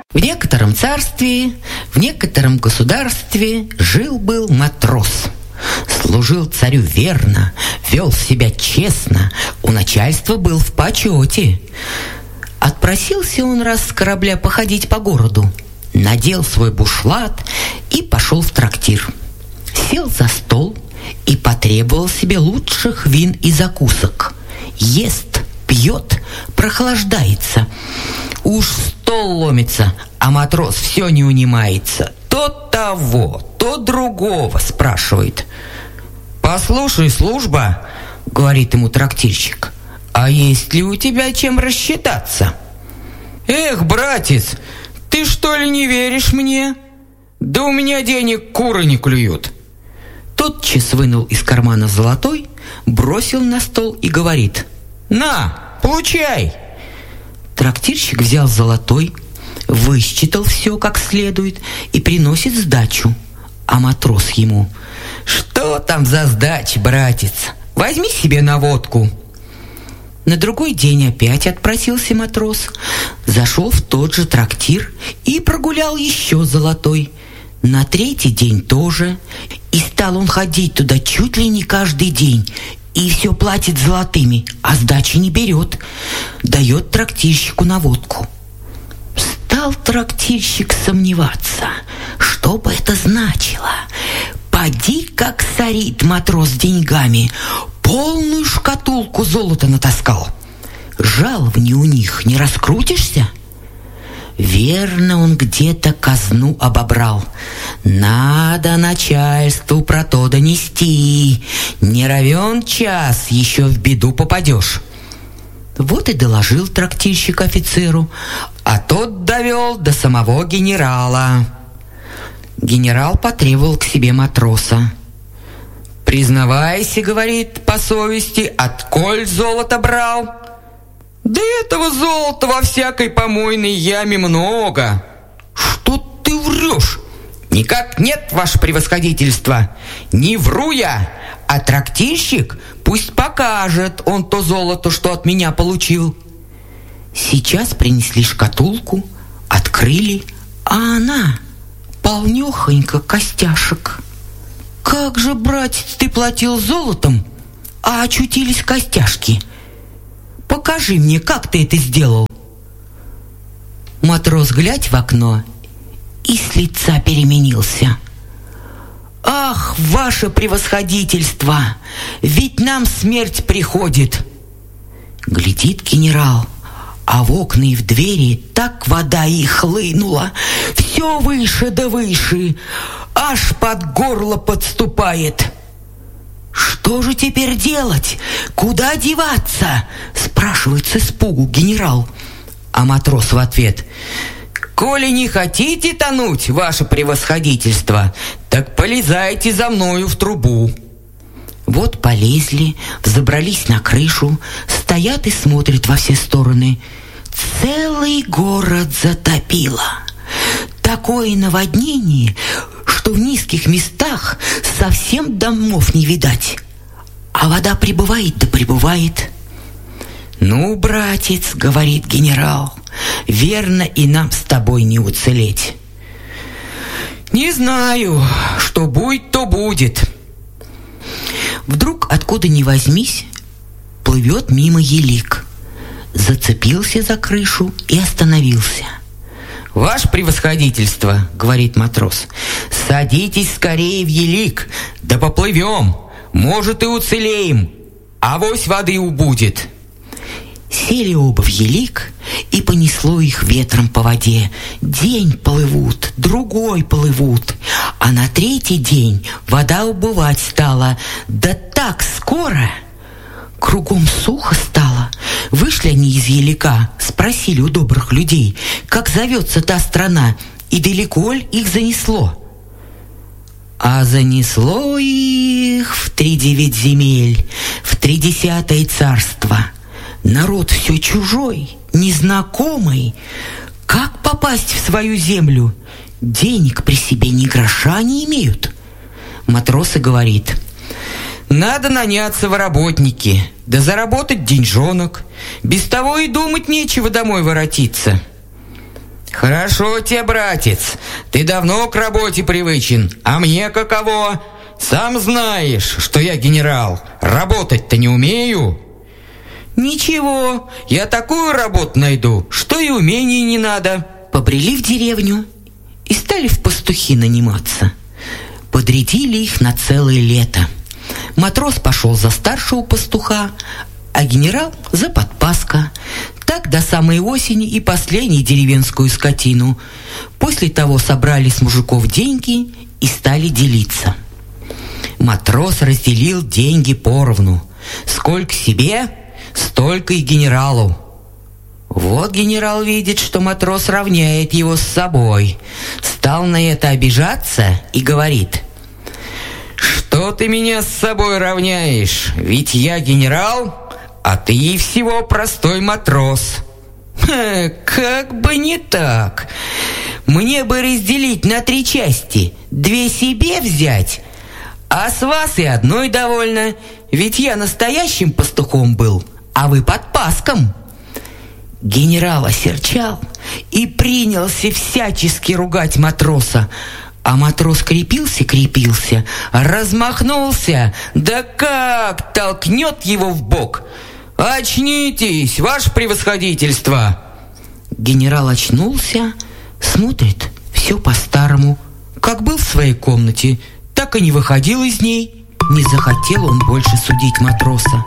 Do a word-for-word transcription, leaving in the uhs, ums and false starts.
В некотором царстве, в некотором государстве жил-был матрос. Служил царю верно, вел себя честно, у начальства был в почете. Отпросился он раз с корабля походить по городу, надел свой бушлат и пошел в трактир. Сел за стол и потребовал себе лучших вин и закусок. Ест, пьет, прохлаждается. Уж стол ломится, а матрос все не унимается. То того, то другого спрашивает. «Послушай, служба, — говорит ему трактирщик, — а есть ли у тебя чем рассчитаться?» «Эх, братец, ты что ли не веришь мне? Да у меня денег куры не клюют». Тотчас вынул из кармана золотой, бросил на стол и говорит: «На, получай!» Трактирщик взял золотой, высчитал все как следует и приносит сдачу. А матрос ему: «Что там за сдача, братец? Возьми себе на водку». На другой день опять отпросился матрос, зашел в тот же трактир и прогулял еще золотой. На третий день тоже. И стал он ходить туда чуть ли не каждый день. И все платит золотыми, а сдачи не берет. Дает трактирщику на водку. Стал трактирщик сомневаться, что бы это значило. Поди, как сорит матрос деньгами, полную шкатулку золота натаскал. Жалований у них не раскрутишься? Верно, он где-то казну обобрал. Надо начальству про то донести. Не равен час, еще в беду попадешь. Вот и доложил трактирщик офицеру, а тот довел до самого генерала. Генерал потребовал к себе матроса. «Признавайся, — говорит, — по совести, отколь золото брал?» «Да этого золота во всякой помойной яме много». «Что ты врешь?» «Никак нет, ваше превосходительство. Не вру я, а трактирщик пусть покажет он то золото, что от меня получил». Сейчас принесли шкатулку, открыли, а она полнёхонько костяшек. «Как же, братец, ты платил золотом, а очутились костяшки? Покажи мне, как ты это сделал». Матрос, глядь в окно, и с лица переменился. «Ах, ваше превосходительство, ведь нам смерть приходит!» Глядит генерал, а в окна и в двери так вода и хлынула, все выше да выше, аж под горло подступает. «Что же теперь делать? Куда деваться?» — спрашивает с испугу генерал. А матрос в ответ: «Коли не хотите тонуть, ваше превосходительство, так полезайте за мною в трубу». Вот полезли, взобрались на крышу, стоят и смотрят во все стороны. Целый город затопило. Такое наводнение, что в низких местах совсем домов не видать. А вода прибывает да прибывает. «Ну, братец, — говорит генерал, — верно, и нам с тобой не уцелеть». «Не знаю, что будет, то будет». Вдруг, откуда ни возьмись, плывет мимо елик. Зацепился за крышу и остановился. «Ваше превосходительство, — говорит матрос, — садитесь скорее в елик, да поплывем, может, и уцелеем, авось воды убудет». Сели оба в елик, и понесло их ветром по воде. День плывут, другой плывут, а на третий день вода убывать стала, да так скоро. Кругом сухо стало. Вышли они из елика, спросили у добрых людей, как зовется та страна, и далеко ли их занесло. А занесло их в тридевять земель, в тридесятое царство. Народ все чужой, незнакомый. Как попасть в свою землю? Денег при себе ни гроша не имеют. Матрос и говорит: «Надо наняться в работники, да заработать деньжонок. Без того и думать нечего домой воротиться». Хорошо тебе, братец, ты давно к работе привычен, а мне каково? Сам знаешь, что я генерал, работать-то не умею. Ничего, я такую работу найду, что и умений не надо. Побрели в деревню и стали в пастухи наниматься. Подрядили их на целое лето. Матрос пошел за старшего пастуха, а генерал за подпаска. Так до самой осени и последней деревенскую скотину. После того собрали с мужиков деньги и стали делиться. Матрос разделил деньги поровну. Сколько себе, столько и генералу. Вот генерал видит, что матрос равняет его с собой. Стал на это обижаться и говорит: «Что ты меня с собой равняешь? Ведь я генерал, а ты всего простой матрос». Ха, как бы не так. Мне бы разделить на три части. Две себе взять, а с вас и одной довольно. Ведь я настоящим пастухом был, а вы подпаском. Генерал осерчал и принялся всячески ругать матроса. А матрос крепился-крепился, размахнулся, да как толкнет его в бок. «Очнитесь, ваше превосходительство!» Генерал очнулся, смотрит, все по-старому. Как был в своей комнате, так и не выходил из ней. Не захотел он больше судить матроса.